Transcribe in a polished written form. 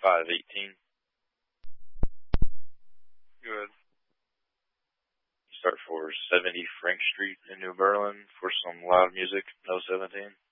518. Good. You start for 70 Frank Street in New Berlin for some loud music, no 17.